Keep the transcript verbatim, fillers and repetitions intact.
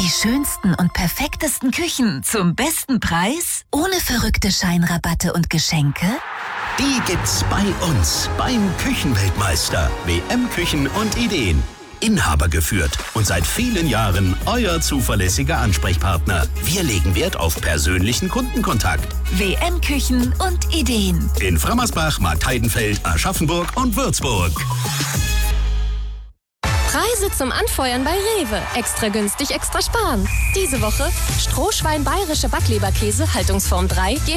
Die schönsten und perfektesten Küchen zum besten Preis? Ohne verrückte Scheinrabatte und Geschenke? Die gibt's bei uns beim Küchenweltmeister. W M Küchen und Ideen. Inhaber geführt und seit vielen Jahren euer zuverlässiger Ansprechpartner. Wir legen Wert auf persönlichen Kundenkontakt. W M Küchen und Ideen. In Frammersbach, Marktheidenfeld, Aschaffenburg und Würzburg. Preise zum Anfeuern bei Rewe. Extra günstig, extra sparen. Diese Woche Strohschwein bayerische Backleberkäse, Haltungsform drei,